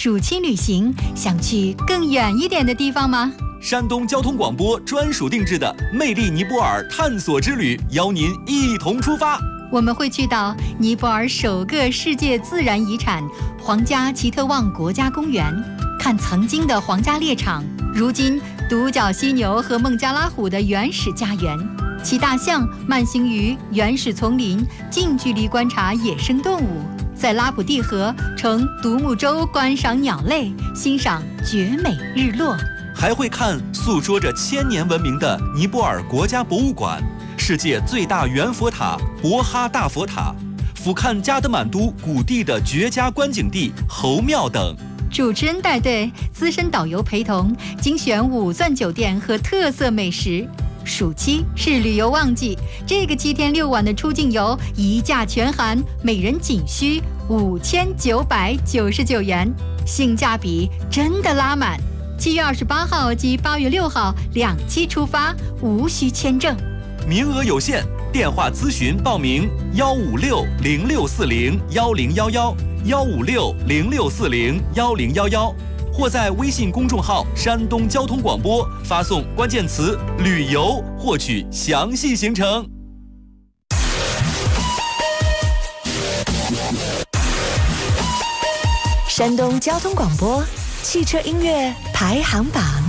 暑期旅行，想去更远一点的地方吗？ 山东交通广播专属定制的魅力尼泊尔探索之旅，邀您一同出发。 我们会去到尼泊尔首个世界自然遗产皇家奇特旺国家公园，看曾经的皇家猎场，如今独角犀牛和孟加拉虎的原始家园，骑大象慢行于原始丛林，近距离观察野生动物，在拉普蒂河乘独木舟观赏鸟类，欣赏绝美日落。 还会看诉说着1000年文明的尼泊尔国家博物馆，世界最大圆佛塔博哈大佛塔，俯瞰加德满都谷地的绝佳观景地猴庙等。 主持人带队，资深导游陪同，精选5钻酒店和特色美食。暑期是旅游旺季，这个7天6晚的出境游一价全含，每人仅需5999元，性价比真的拉满。7月28号及8月6号2期出发，无需签证， 名额有限，电话咨询报名15606401011，15606401011，或在微信公众号山东交通广播发送关键词旅游获取详细行程。 山东交通广播汽车音乐排行榜。